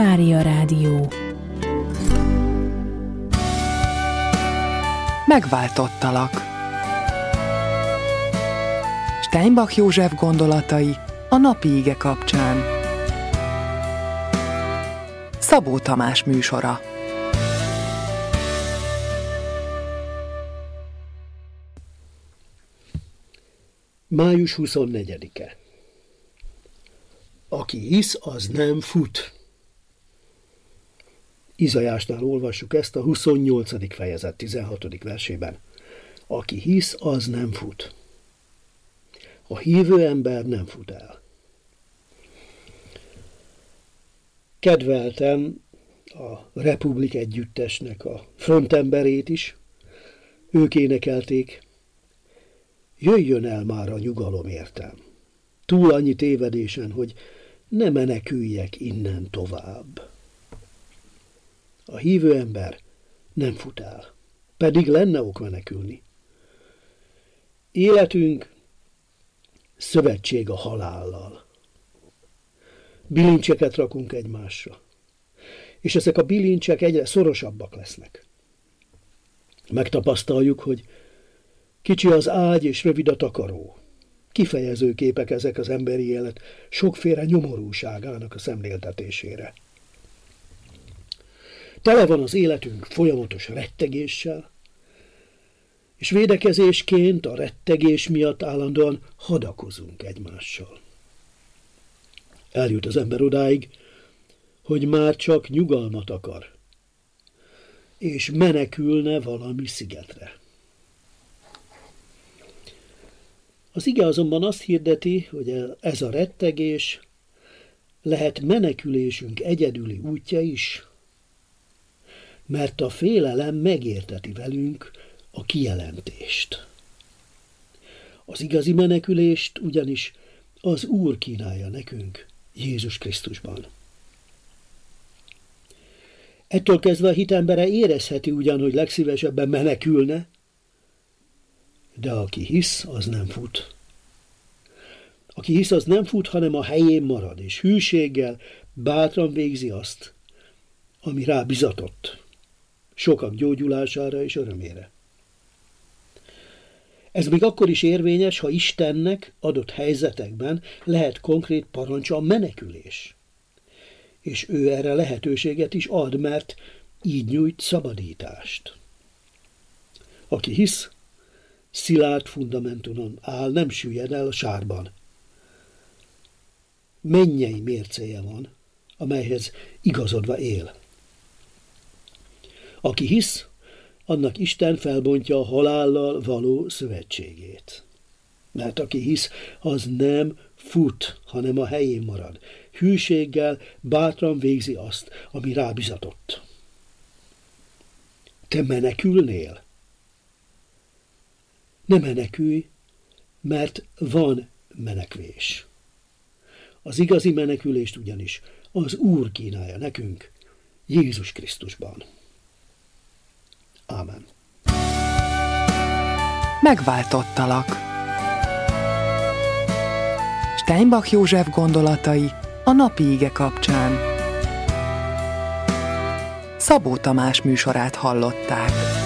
Mária Rádió. Megváltottalak. Steinbach József gondolatai a napi ige kapcsán. Szabó Tamás műsora. Május 24-e. Aki hisz, az nem fut. Izaiásnál olvassuk ezt a 28. fejezet 16. versében. Aki hisz, az nem fut. A hívő ember nem fut el. Kedveltem a Republik együttesnek a frontemberét is. Ők énekelték: jöjjön el már a nyugalom, értem. Túl annyi tévedésen, hogy ne meneküljek innen tovább. A hívő ember nem fut el, pedig lenne ok menekülni. Életünk szövetség a halállal. Bilincseket rakunk egymásra, és ezek a bilincsek egyre szorosabbak lesznek. Megtapasztaljuk, hogy kicsi az ágy és rövid a takaró. Kifejező képek ezek az emberi élet sokféle nyomorúságának a szemléltetésére. Tele van az életünk folyamatos rettegéssel, és védekezésként a rettegés miatt állandóan hadakozunk egymással. Eljut az ember odáig, hogy már csak nyugalmat akar, és menekülne valami szigetre. Az ige azonban azt hirdeti, hogy ez a rettegés lehet menekülésünk egyedüli útja is, mert a félelem megérteti velünk a kijelentést. Az igazi menekülést ugyanis az Úr kínálja nekünk Jézus Krisztusban. Ettől kezdve a hitembere érezheti ugyan, hogy legszívesebben menekülne, de aki hisz, az nem fut. Aki hisz, az nem fut, hanem a helyén marad, és hűséggel bátran végzi azt, ami rá bizatott, sokak gyógyulására és örömére. Ez még akkor is érvényes, ha Istennek adott helyzetekben lehet konkrét parancsa a menekülés. És ő erre lehetőséget is ad, mert így nyújt szabadítást. Aki hisz, szilárd fundamentumon áll, nem süllyed el a sárban. Mennyei mércéje van, amelyhez igazodva él. Aki hisz, annak Isten felbontja a halállal való szövetségét. Mert aki hisz, az nem fut, hanem a helyén marad. Hűséggel bátran végzi azt, ami rábizatott. Te menekülnél? Ne menekülj, mert van menekvés. Az igazi menekülést ugyanis az Úr kínálja nekünk Jézus Krisztusban. Ámen. Megváltottalak. Steinbach József gondolatai a napi ige kapcsán. Szabó Tamás műsorát hallották.